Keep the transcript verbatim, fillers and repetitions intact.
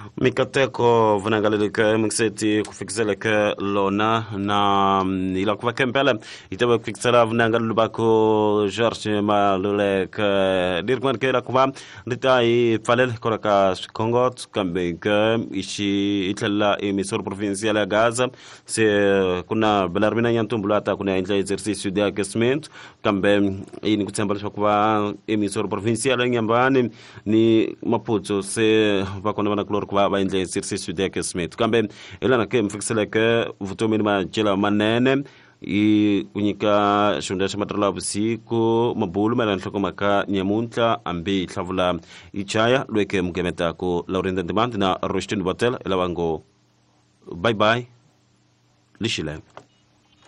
mikateko vunangaleleke mkseti kufikzeleke lona na ila kuva kempele itawe kufiksela vunangalelu bako George Malulek dirkwan ke ila kuva ritai falel koraka kongot kambeke ishi itla emisor provincial ya Gaza se kuna belarmina yantumbulata kuna inja exercicio de aquecimento kambe ini kutsembalisha kuva emisor provincial nyambani ni Maputo se bakona bana klor kwa ba inja exercicio de aquecimento kambe elana ke mfiksela ke vutomini ma jela manene i unyika shunda shamatrala busiku mabulu mala nhloko maka nyamunta ambi hlavula ichaya lweke mgemeta ko Laurinda Demand na Roshtin Batel elawango bye bye lishile.